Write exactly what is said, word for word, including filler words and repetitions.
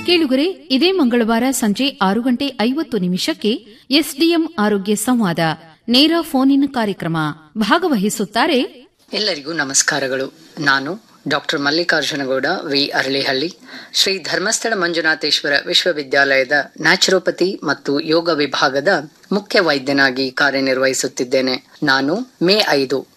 ಕೇಳುಗರೆ, ಇದೇ ಮಂಗಳವಾರ ಸಂಜೆ ಆರು ಗಂಟೆ ಐವತ್ತು ನಿಮಿಷಕ್ಕೆ ಎಸ್ಡಿಎಂ ಆರೋಗ್ಯ ಸಂವಾದ ನೇರ ಫೋನ್ ಇನ್ ಕಾರ್ಯಕ್ರಮ. ಭಾಗವಹಿಸುತ್ತಾರೆ. ಎಲ್ಲರಿಗೂ ನಮಸ್ಕಾರಗಳು. ನಾನು ಡಾಕ್ಟರ್ ಮಲ್ಲಿಕಾರ್ಜುನಗೌಡ ವಿ ಅರಳಿಹಳ್ಳಿ, ಶ್ರೀ ಧರ್ಮಸ್ಥಳ ಮಂಜುನಾಥೇಶ್ವರ ವಿಶ್ವವಿದ್ಯಾಲಯದ ನ್ಯಾಚುರೋಪತಿ ಮತ್ತು ಯೋಗ ವಿಭಾಗದ ಮುಖ್ಯ ವೈದ್ಯನಾಗಿ ಕಾರ್ಯನಿರ್ವಹಿಸುತ್ತಿದ್ದೇನೆ. ನಾನು ಮೇ ಐದು